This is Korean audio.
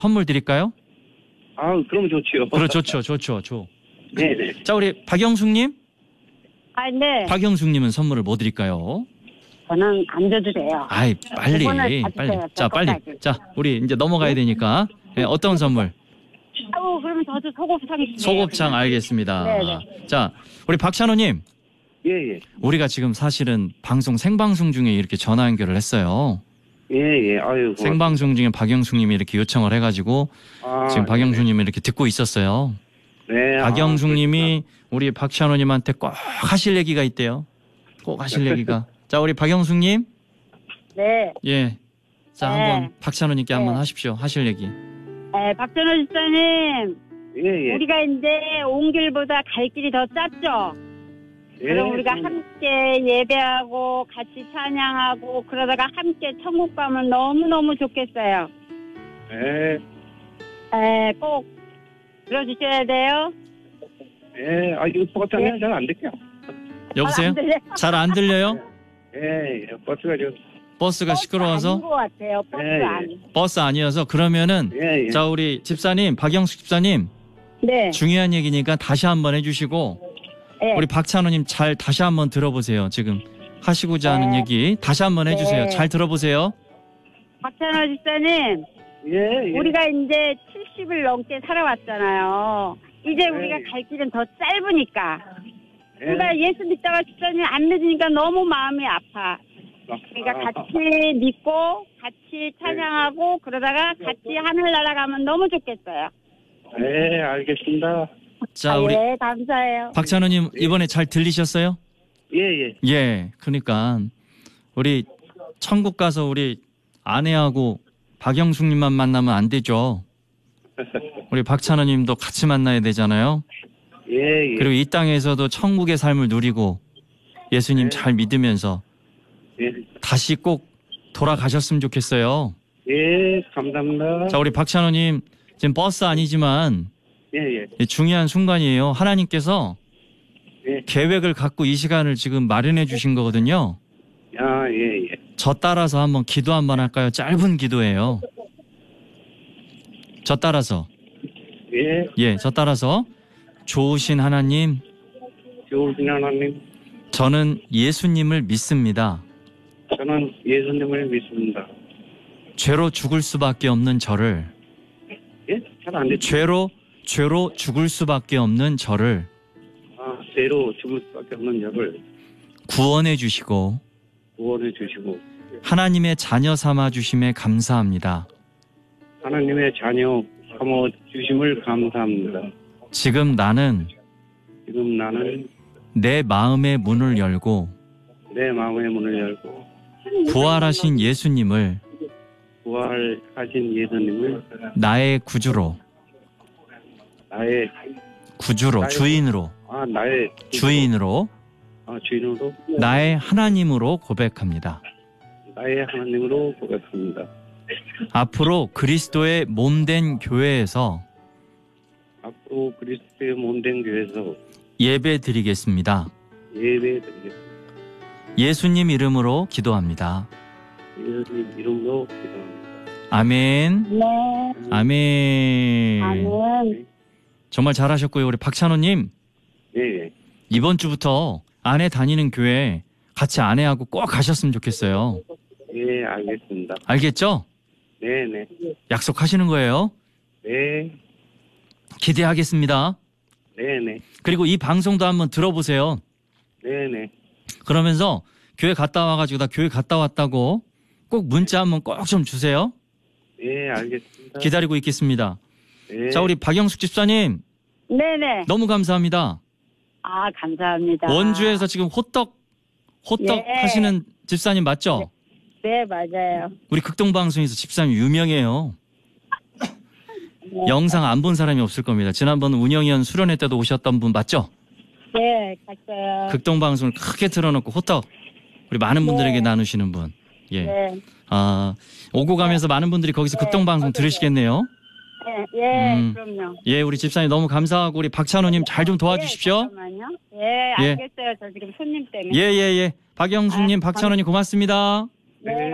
선물 드릴까요? 아, 그러면 좋지요. 좋죠. 네네. 자, 우리 박영숙님? 네. 박영숙님은 선물을 뭐 드릴까요? 저는 안 줘도 돼요. 아이, 빨리. 자, 빨리. 끝까지. 자, 우리 이제 넘어가야 되니까. 네, 어떤 선물? 그러면 저도 소곱창 주세요. 소곱창 알겠습니다. 네네. 자, 우리 박찬호님. 예. 우리가 지금 사실은 생방송 중에 이렇게 전화 연결을 했어요. 예. 아유. 생방송 중에 박영숙님이 이렇게 요청을 해가지고 지금 박영숙님이 이렇게 듣고 있었어요. 네. 박영숙님이 우리 박찬호님한테 꼭 하실 얘기가 있대요. 꼭 하실 얘기가. 자, 우리 박영숙님. 네. 예. 자, 네. 한번 박찬호님께 한번 하십시오. 하실 얘기. 네, 박찬호 집사님. 예. 우리가 이제 온 길보다 갈 길이 더 짧죠? 예. 그럼 우리가 함께 예배하고 같이 찬양하고 그러다가 함께 천국 가면 너무너무 좋겠어요. 예. 꼭 들어주셔야 돼요. 예. 이거 버스가 잘 안 들려. 여보세요? 잘 안 들려요? 예. 버스가 버스가 시끄러워서? 아닌 것 같아요. 버스 아니어서 그러면은 예. 자, 우리 집사님, 박영숙 집사님. 네. 중요한 얘기니까 다시 한번 해주시고 네. 우리 박찬호님 잘 다시 한번 들어보세요. 지금 하시고자 하는 얘기 다시 한번 해주세요. 잘 들어보세요. 박찬호 집사님. 예. 우리가 이제 70을 넘게 살아왔잖아요. 이제 우리가 갈 길은 더 짧으니까. 그러니까 예수 믿다가 집사님 안 믿으니까 너무 마음이 아파. 그러니까 같이 믿고 같이 찬양하고 그러다가 같이 하늘 날아가면 너무 좋겠어요. 네, 알겠습니다. 자, 우리 네, 감사해요. 박찬호님 이번에 잘 들리셨어요? 예. 예. 그러니까 우리 천국 가서 우리 아내하고 박영숙님만 만나면 안 되죠. 우리 박찬호님도 같이 만나야 되잖아요. 예. 그리고 이 땅에서도 천국의 삶을 누리고 예수님 잘 믿으면서 다시 꼭 돌아가셨으면 좋겠어요. 예, 감사합니다. 자, 우리 박찬호님 지금 버스 아니지만 예. 중요한 순간이에요. 하나님께서 계획을 갖고 이 시간을 지금 마련해 주신 거거든요. 예. 저 따라서 한번 기도 한번 할까요? 짧은 기도예요. 저 따라서. 예. 저 따라서. 좋으신 하나님. 좋으신 하나님. 저는 예수님을 믿습니다. 저는 예수님을 믿습니다. 죄로 죽을 수밖에 없는 저를. 예? 잘 안 됐죠? 죄로 죽을 수밖에 없는 저를. 죄로 죽을 수밖에 없는 저를 구원해 주시고. 하나님의 자녀 삼아 주심에 감사합니다. 하나님의 자녀 삼아 주심을 감사합니다. 지금 나는 내 마음의 문을 열고 부활하신 예수님을 나의 구주로 주인으로 나의 하나님으로 고백합니다. 앞으로 그리스도의 몸된 교회에서 예배 드리겠습니다. 예수님 이름으로 기도합니다. 아멘. 네. 아멘. 아멘. 정말 잘하셨고요. 우리 박찬호님. 예. 이번 주부터 아내 다니는 교회 같이 아내하고 꼭 가셨으면 좋겠어요. 예, 알겠습니다. 알겠죠? 네. 약속하시는 거예요. 네. 기대하겠습니다. 네. 그리고 이 방송도 한번 들어보세요. 네. 그러면서 교회 갔다 와가지고 나 교회 갔다 왔다고 꼭 문자 한번 꼭 좀 주세요. 네, 알겠습니다. 기다리고 있겠습니다. 네. 자, 우리 박영숙 집사님. 네네. 너무 감사합니다. 감사합니다. 원주에서 지금 호떡 하시는 집사님 맞죠? 네, 맞아요. 우리 극동방송에서 집사님 유명해요. 영상 안 본 사람이 없을 겁니다. 지난번 운영위원 수련회 때도 오셨던 분 맞죠? 네, 갔어요. 극동방송을 크게 틀어놓고 호떡 우리 많은 분들에게 나누시는 분. 예. 네. 오고 가면서 많은 분들이 거기서 극동방송 들으시겠네요. 네, 그럼요. 예, 우리 집사님 너무 감사하고 우리 박찬호님 잘 좀 도와주십시오. 잠깐만요. 알겠어요. 저 지금 손님 때문에. 예. 박영숙님, 박찬호님 고맙습니다. 네.